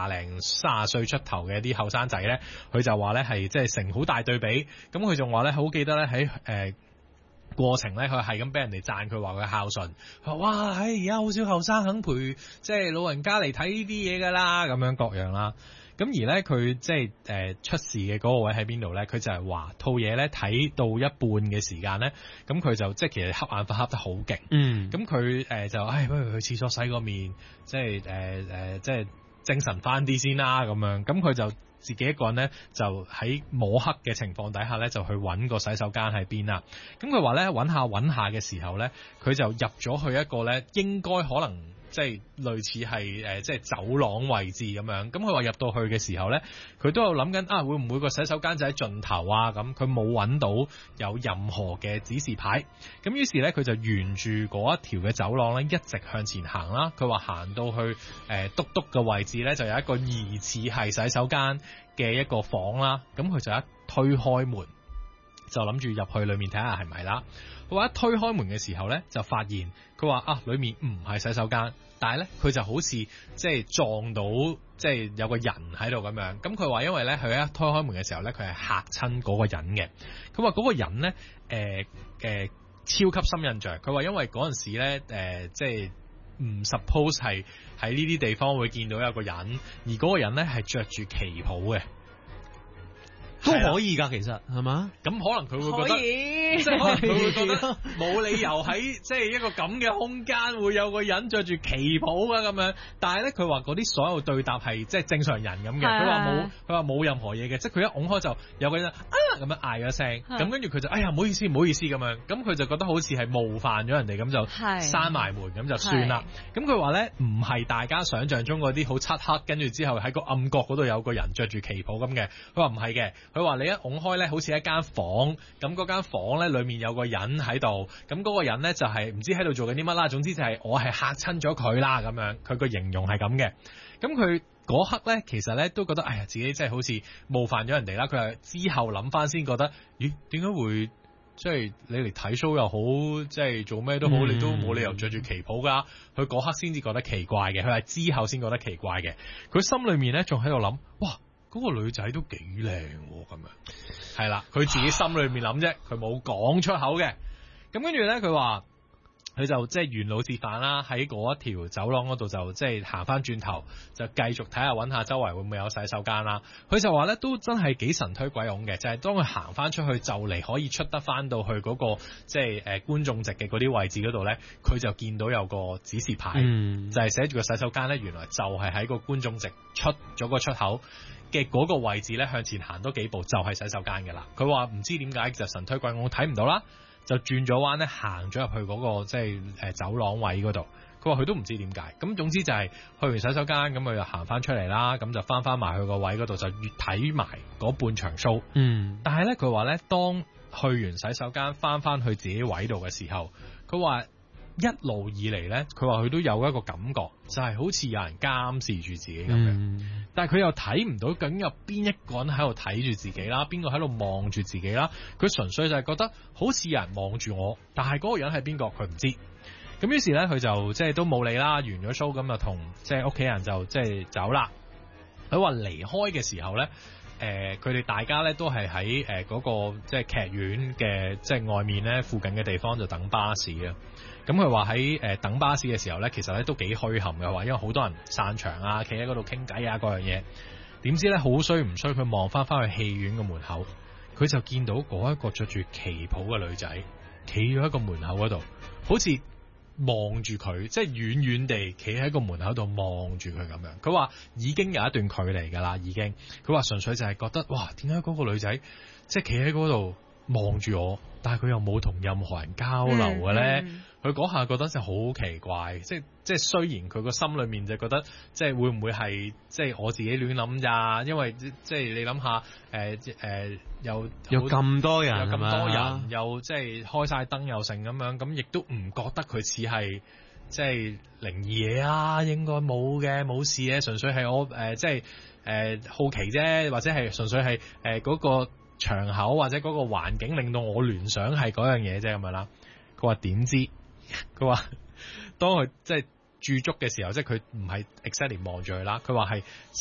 30歲出頭嘅啲後生仔咧，佢就話咧係即係成好大對比。咁佢仲話咧好記得咧喺過程咧，佢係咁俾人哋讚佢話佢孝順，佢話哇，而家好少後生肯陪即係老人家嚟睇呢啲嘢噶啦，咁樣各樣啦。咁而咧佢即係出事嘅嗰個位喺邊度咧？佢就係話套嘢咧睇到一半嘅時間咧，咁佢就即係其實瞌眼瞓瞌得好勁。咁佢就不如去廁所洗個面，即係即係精神翻啲先啦咁樣。咁佢就自己一個人咧，就喺摸黑嘅情況底下咧，就去揾個洗手間喺邊啦。咁佢話咧揾下嘅時候咧，佢就入咗去一個咧應該可能即係類似係即係走廊位置咁樣。咁佢話入到去嘅時候咧，佢都有諗緊會唔會個洗手間就喺盡頭啊？咁佢冇揾到有任何嘅指示牌。咁於是咧，佢就沿住嗰一條嘅走廊咧，一直向前行啦。佢話行到去篤篤嘅位置咧，就有一個疑似係洗手間嘅一個房啦。咁佢就一推開門，就諗住入去裏面睇下係咪啦。佢話一推開門嘅時候咧，就發現佢話裏面唔係洗手間，但係咧佢就好似即係撞到即係有個人喺度咁樣。咁佢話因為咧佢一推開門嘅時候咧，佢係嚇親嗰個人嘅。佢話嗰個人咧超級深印象。佢話因為嗰陣時咧即係唔 suppose 係喺呢啲地方會見到有個人，而嗰個人咧係着住旗袍嘅。 都可以㗎，其實係嘛？ 咁可能佢會覺得，即係可能佢會覺得冇理由喺即係一個咁嘅空間會有個人着住旗袍㗎咁樣。但係咧，佢話嗰啲所有對答係即係正常人咁嘅。佢話冇任何嘢嘅，即係佢一拱開就有個人咁樣嗌咗聲，咁跟住佢就哎呀唔好意思咁樣。咁佢就覺得好似係冒犯咗人哋，咁就閂埋門咁就算啦。咁佢話咧唔係大家想象中嗰啲好漆黑，跟住之後喺個暗角嗰度有個人着住旗袍咁嘅。佢話唔係嘅。佢話你一拱開咧，好似一間房，咁嗰間房咧裏面有個人喺度，咁嗰個人咧就係唔知喺度做緊啲乜啦。總之就係我係嚇親咗佢啦咁樣，佢個形容係咁嘅。咁佢嗰刻咧，其實咧都覺得哎呀自己真係好似冒犯咗人哋啦。佢係之後諗翻先覺得，咦點解會即係你嚟睇 show 又好，即係做咩都好，你都冇理由着住旗袍噶。佢嗰刻先至覺得奇怪嘅，佢係之後先覺得奇怪嘅。佢心裏面咧仲喺度諗，哇！嗰個女仔都幾靚喎，咁樣係啦，佢自己心裏面諗啫，佢冇講出口嘅。咁跟住咧，佢話佢就即係沿路折返啦，喺嗰一條走廊嗰度就即係行翻轉頭，就繼續睇下揾下周圍會唔會有洗手間啦。佢就話咧都真係幾神推鬼擁嘅，就係當佢行翻出去就嚟可以出得翻到去嗰個即係觀眾席嘅嗰啲位置嗰度咧，佢就見到有個指示牌，就係寫住個洗手間咧，原來就係喺個觀眾席出咗個出口嘅嗰個位置咧，向前行多幾步就係洗手間嘅啦。佢話唔知點解就神推鬼擁睇唔到啦，就轉咗彎咧，行咗入去嗰個即係走廊位嗰度。佢話佢都唔知點解。咁總之就係去完洗手間，咁佢就行翻出嚟啦，咁就翻埋去個位嗰度就越睇埋嗰半場 show。但係咧佢話咧，當去完洗手間翻去自己位度嘅時候，佢話一路以嚟咧，佢話佢都有一個感覺，就係好似有人監視住自己咁樣。但係佢又睇唔到究竟有邊一個人喺度睇住自己啦，邊個喺度望住自己啦。佢純粹就係覺得好似有人望住我，但係嗰個人係邊個佢唔知。咁於是咧佢就即係都冇理啦，完咗 show 咁就同即係屋企人就即係走啦。佢話離開嘅時候咧，佢哋大家咧都係喺嗰個即係劇院嘅即係外面咧附近嘅地方就等巴士啊。咁佢話喺等巴士嘅時候咧，其實咧都幾墟冚嘅，話因為好多人散場啊，企喺嗰度傾偈啊，各樣嘢。點知咧好衰唔衰，佢望翻去戲院嘅門口，佢就見到嗰一個着住旗袍嘅女仔，企咗喺個門口嗰度，好似望住佢，即係遠遠地企喺個門口度望住佢咁樣。佢話已經有一段距離㗎啦，已經。佢話純粹就係覺得，哇！點解嗰個女仔即係企喺嗰度望住我，但係佢又冇同任何人交流嘅咧？佢嗰下覺得就好奇怪，即係雖然佢個心裏面就覺得，即係會唔會係即係我自己亂諗咋？因為即係你諗下，有咁多人，又即係開晒燈又成咁樣，咁亦都唔覺得佢似係即係靈異嘢啊？應該冇嘅，冇事嘅，純粹係我即係好奇啫，或者係純粹係嗰個場口或者嗰個環境令到我聯想係嗰樣嘢啫咁樣啦。佢話點知？佢話當佢即係駐足嘅時候，即係佢唔係 exactly 望住佢啦，佢話係